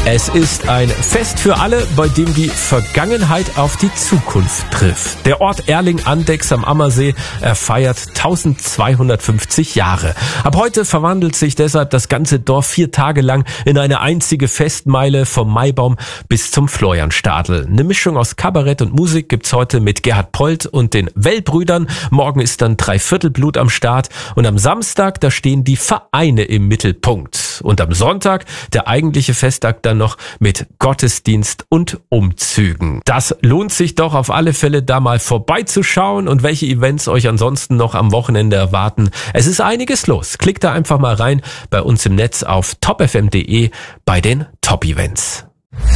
Es ist ein Fest für alle, bei dem die Vergangenheit auf die Zukunft trifft. Der Ort Erling-Andechs am Ammersee feiert 1250 Jahre. Ab heute verwandelt sich deshalb das ganze Dorf 4 Tage lang in eine einzige Festmeile vom Maibaum bis zum Florianstadl. Eine Mischung aus Kabarett und Musik gibt's heute mit Gerhard Polt und den Wellbrüdern. Morgen ist dann Dreiviertelblut am Start und am Samstag, da stehen die Vereine im Mittelpunkt. Und am Sonntag der eigentliche Festtag dann noch mit Gottesdienst und Umzügen. Das lohnt sich doch auf alle Fälle, da mal vorbeizuschauen und welche Events euch ansonsten noch am Wochenende erwarten. Es ist einiges los. Klickt da einfach mal rein bei uns im Netz auf topfm.de bei den Top-Events.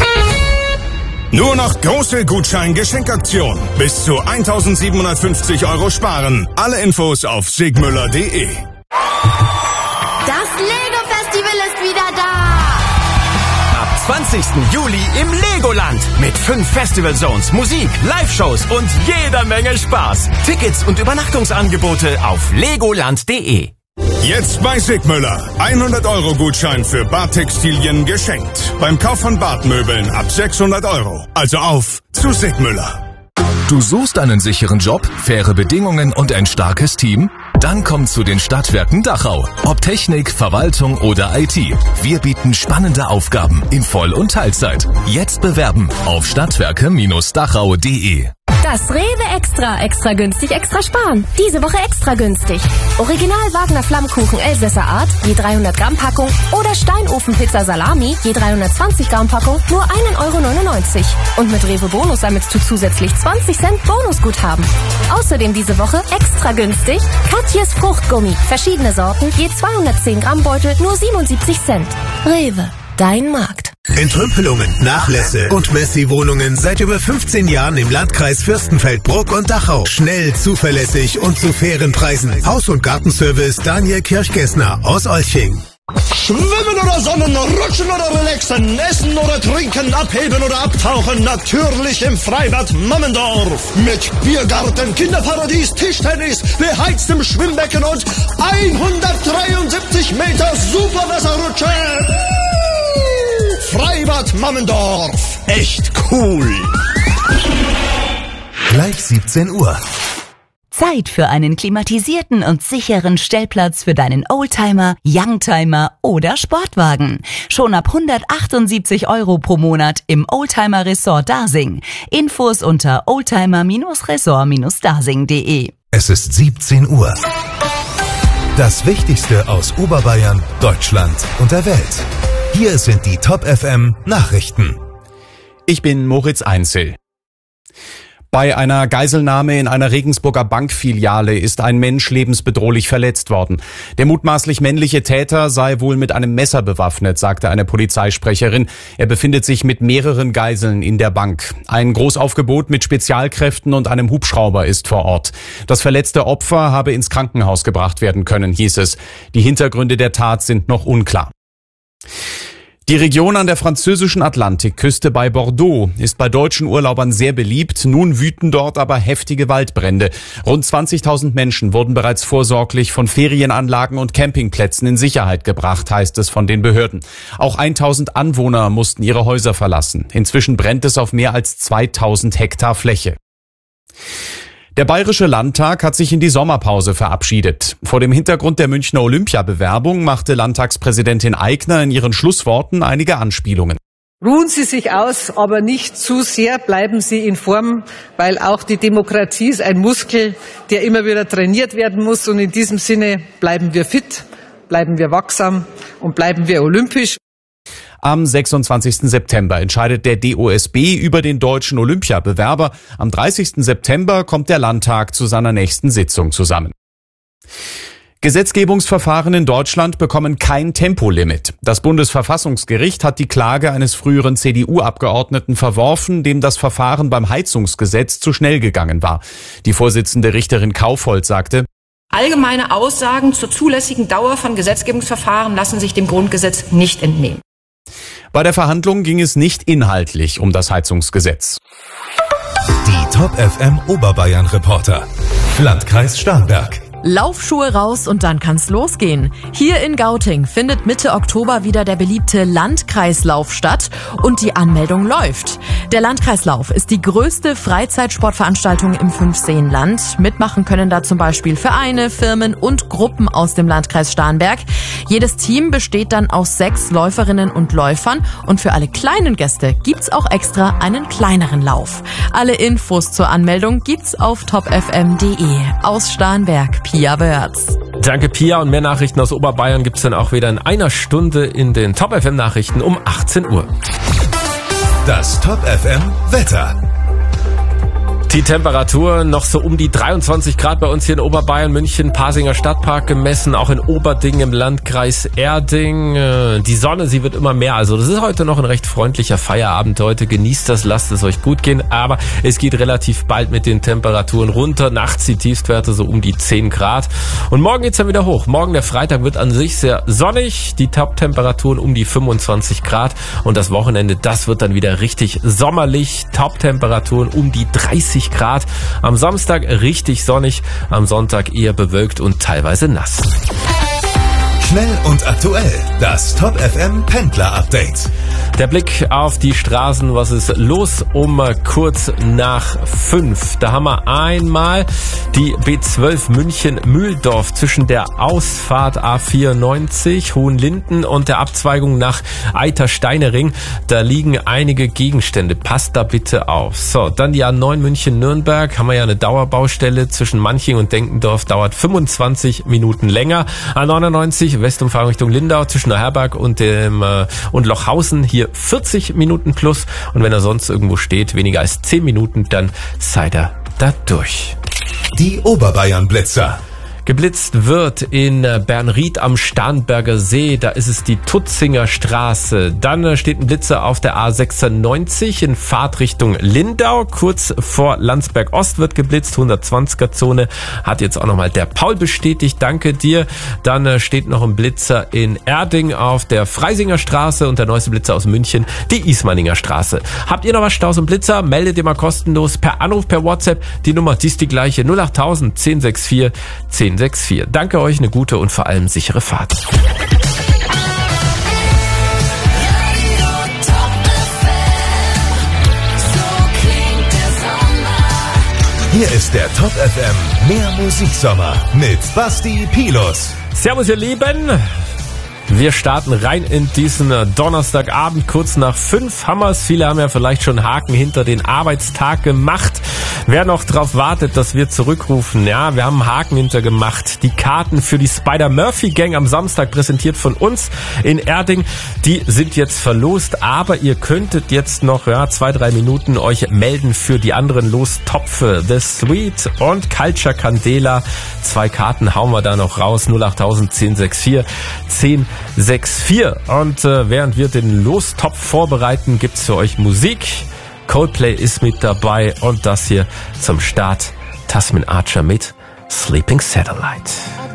Nur noch große Gutschein-Geschenkaktion. Bis zu 1.750 € sparen. Alle Infos auf sigmüller.de. Das Lego-Festival ist wieder da! Ab 20. Juli im Legoland mit 5 Festival-Zones, Musik, Live-Shows und jeder Menge Spaß. Tickets und Übernachtungsangebote auf legoland.de. Jetzt bei Sigmüller. 100 € Gutschein für Badtextilien geschenkt. Beim Kauf von Badmöbeln ab 600 €. Also auf zu Sigmüller. Du suchst einen sicheren Job, faire Bedingungen und ein starkes Team? Dann komm zu den Stadtwerken Dachau. Ob Technik, Verwaltung oder IT. Wir bieten spannende Aufgaben in Voll- und Teilzeit. Jetzt bewerben auf stadtwerke-dachau.de. Das Rewe extra günstig, extra sparen. Diese Woche extra günstig. Original Wagner Flammkuchen Elsässer Art, je 300 Gramm Packung oder Steinofenpizza Salami, je 320 Gramm Packung, nur 1,99 €. Und mit Rewe Bonus sammelst du zusätzlich 20 Cent Bonusguthaben. Außerdem diese Woche extra günstig Katjes Fruchtgummi. Verschiedene Sorten, je 210 Gramm Beutel, nur 77 Cent. Rewe, dein Markt. Entrümpelungen, Nachlässe und Messi-Wohnungen seit über 15 Jahren im Landkreis Fürstenfeldbruck und Dachau. Schnell, zuverlässig und zu fairen Preisen. Haus- und Gartenservice Daniel Kirchgessner aus Olching. Schwimmen oder sonnen, rutschen oder relaxen, essen oder trinken, abheben oder abtauchen, natürlich im Freibad Mammendorf. Mit Biergarten, Kinderparadies, Tischtennis, beheiztem Schwimmbecken und 173 Meter Superwasserrutsche. Freibad Mammendorf. Echt cool. Gleich 17 Uhr. Zeit für einen klimatisierten und sicheren Stellplatz für deinen Oldtimer, Youngtimer oder Sportwagen. Schon ab 178 € pro Monat im Oldtimer Resort Dasing. Infos unter oldtimer-resort-dasing.de. Es ist 17 Uhr. Das Wichtigste aus Oberbayern, Deutschland und der Welt. Hier sind die Top FM Nachrichten. Ich bin Moritz Einzel. Bei einer Geiselnahme in einer Regensburger Bankfiliale ist ein Mensch lebensbedrohlich verletzt worden. Der mutmaßlich männliche Täter sei wohl mit einem Messer bewaffnet, sagte eine Polizeisprecherin. Er befindet sich mit mehreren Geiseln in der Bank. Ein Großaufgebot mit Spezialkräften und einem Hubschrauber ist vor Ort. Das verletzte Opfer habe ins Krankenhaus gebracht werden können, hieß es. Die Hintergründe der Tat sind noch unklar. Die Region an der französischen Atlantikküste bei Bordeaux ist bei deutschen Urlaubern sehr beliebt. Nun wüten dort aber heftige Waldbrände. Rund 20.000 Menschen wurden bereits vorsorglich von Ferienanlagen und Campingplätzen in Sicherheit gebracht, heißt es von den Behörden. Auch 1.000 Anwohner mussten ihre Häuser verlassen. Inzwischen brennt es auf mehr als 2.000 Hektar Fläche. Der Bayerische Landtag hat sich in die Sommerpause verabschiedet. Vor dem Hintergrund der Münchner Olympiabewerbung machte Landtagspräsidentin Aigner in ihren Schlussworten einige Anspielungen. Ruhen Sie sich aus, aber nicht zu sehr, bleiben Sie in Form, weil auch die Demokratie ist ein Muskel, der immer wieder trainiert werden muss. Und in diesem Sinne bleiben wir fit, bleiben wir wachsam und bleiben wir olympisch. Am 26. September entscheidet der DOSB über den deutschen Olympiabewerber. Am 30. September kommt der Landtag zu seiner nächsten Sitzung zusammen. Gesetzgebungsverfahren in Deutschland bekommen kein Tempolimit. Das Bundesverfassungsgericht hat die Klage eines früheren CDU-Abgeordneten verworfen, dem das Verfahren beim Heizungsgesetz zu schnell gegangen war. Die Vorsitzende Richterin Kaufhold sagte: Allgemeine Aussagen zur zulässigen Dauer von Gesetzgebungsverfahren lassen sich dem Grundgesetz nicht entnehmen. Bei der Verhandlung ging es nicht inhaltlich um das Heizungsgesetz. Die Top FM Oberbayern Reporter. Landkreis Starnberg. Laufschuhe raus und dann kann's losgehen. Hier in Gauting findet Mitte Oktober wieder der beliebte Landkreislauf statt und die Anmeldung läuft. Der Landkreislauf ist die größte Freizeitsportveranstaltung im Fünfseenland. Mitmachen können da zum Beispiel Vereine, Firmen und Gruppen aus dem Landkreis Starnberg. Jedes Team besteht dann aus 6 Läuferinnen und Läufern und für alle kleinen Gäste gibt's auch extra einen kleineren Lauf. Alle Infos zur Anmeldung gibt's auf topfm.de. Aus Starnberg, Pia Börz. Danke, Pia. Und mehr Nachrichten aus Oberbayern gibt's dann auch wieder in einer Stunde in den Top FM Nachrichten um 18 Uhr. Das Top FM Wetter. Die Temperatur noch so um die 23 Grad bei uns hier in Oberbayern, München, Pasinger Stadtpark gemessen, auch in Oberding im Landkreis Erding. Die Sonne, sie wird immer mehr, also das ist heute noch ein recht freundlicher Feierabend heute. Genießt das, lasst es euch gut gehen, aber es geht relativ bald mit den Temperaturen runter. Nachts die Tiefstwerte so um die 10 Grad. Und morgen geht's dann wieder hoch. Morgen, der Freitag, wird an sich sehr sonnig. Die Top-Temperaturen um die 25 Grad. Und das Wochenende, das wird dann wieder richtig sommerlich. Top-Temperaturen um die 30 Grad. Am Samstag richtig sonnig, am Sonntag eher bewölkt und teilweise nass. Schnell und aktuell, das Top FM Pendler Update. Der Blick auf die Straßen, was ist los um kurz nach 5. Da haben wir einmal die B12 München-Mühldorf zwischen der Ausfahrt A94 Hohenlinden und der Abzweigung nach Eiter-Steinering. Da liegen einige Gegenstände. Passt da bitte auf. So, dann die A9 München-Nürnberg. Haben wir ja eine Dauerbaustelle zwischen Manching und Denkendorf. Dauert 25 Minuten länger. A99 Westumfahrung Richtung Lindau zwischen Herberg und Lochhausen. Hier 40 Minuten plus. Und wenn er sonst irgendwo steht, weniger als 10 Minuten, dann seid ihr da durch. Die Oberbayern-Blitzer. Geblitzt wird in Bernried am Starnberger See, da ist es die Tutzinger Straße. Dann steht ein Blitzer auf der A96 in Fahrtrichtung Lindau. Kurz vor Landsberg Ost wird geblitzt, 120er Zone. Hat jetzt auch nochmal der Paul bestätigt, danke dir. Dann steht noch ein Blitzer in Erding auf der Freisinger Straße und der neueste Blitzer aus München, die Ismaninger Straße. Habt ihr noch was Staus und Blitzer? Meldet ihr mal kostenlos per Anruf, per WhatsApp. Die Nummer, die ist die gleiche, 08000 1064 1064. Danke euch, eine gute und vor allem sichere Fahrt. Hier ist der Top FM Mehr Musiksommer mit Basti Pilus. Servus ihr Lieben. Wir starten rein in diesen Donnerstagabend, kurz nach 5 haben wir's. Viele haben ja vielleicht schon Haken hinter den Arbeitstag gemacht. Wer noch drauf wartet, dass wir zurückrufen, ja, wir haben einen Haken hinter gemacht. Die Karten für die Spider-Murphy-Gang am Samstag, präsentiert von uns in Erding, die sind jetzt verlost, aber ihr könntet jetzt noch 2-3 Minuten euch melden für die anderen Lostopfe. The Sweet und Culture Candela. 2 Karten hauen wir da noch raus, 08000 1064 1064. Und während wir den Lostopf vorbereiten, gibt's für euch Musik. Coldplay ist mit dabei und das hier zum Start Tasmin Archer mit Sleeping Satellite.